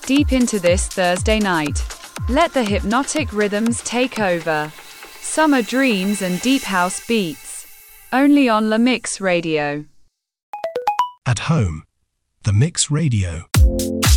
deep into this Thursday night. Let the hypnotic rhythms take over. Summer dreams and deep house beats. Only on La Mix Radio. At home, The Mix Radio.